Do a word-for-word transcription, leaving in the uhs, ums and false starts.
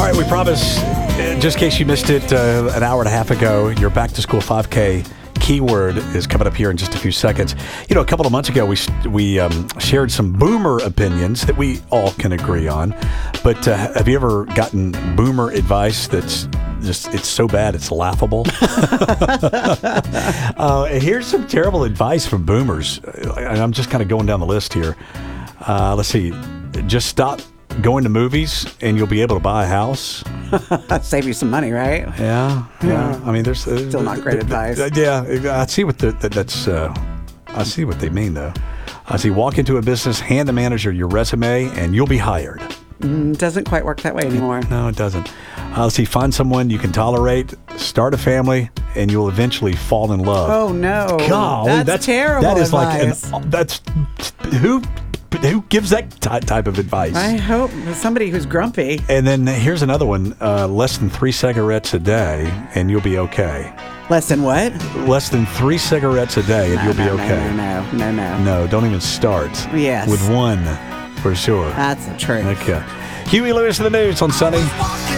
right, we promise, uh, just in case you missed it uh, an hour and a half ago, your back to school five K keyword is coming up here in just a few seconds. You know, a couple of months ago, we we um, shared some boomer opinions that we all can agree on. But uh, have you ever gotten boomer advice that's just, it's so bad, it's laughable? uh, here's some terrible advice from boomers. And I'm just kind of going down the list here. Uh, let's see. Just stop going to movies and you'll be able to buy a house. Save you some money, right? Yeah, yeah. I mean, there's uh, Still not great uh, advice. Uh, yeah, I see what the, that, that's. Uh, I see what they mean, though. I see. Walk into a business, hand the manager your resume, and you'll be hired. Mm, doesn't quite work that way anymore. No, it doesn't. Uh, let's see. Find someone you can tolerate, start a family, and you'll eventually fall in love. Oh no! God, that's, that's terrible. That is advice. like an, that's who who gives that ty- type of advice. I hope somebody who's grumpy. And then here's another one: uh, less than three cigarettes a day, and you'll be okay. Less than what? Less than three cigarettes a day, and no, you'll be no, okay. No, no, no, no, no. No, don't even start. Yes. With one, for sure. That's the trick. Okay. Huey Lewis in the news on Sunny.